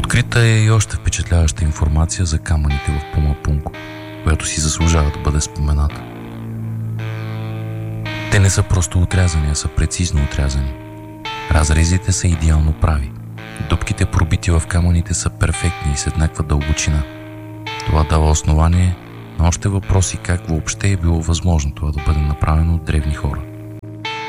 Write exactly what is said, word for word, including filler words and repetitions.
Открита е и още впечатляваща информация за камъните в Пумапунко, която си заслужава да бъде спомената. Те не са просто отрязани, а са прецизно отрязани. Разрезите са идеално прави. Дупките, пробити в камъните, са перфектни и с еднаква дълбочина. Това дава основание на още въпроси как въобще е било възможно това да бъде направено от древни хора.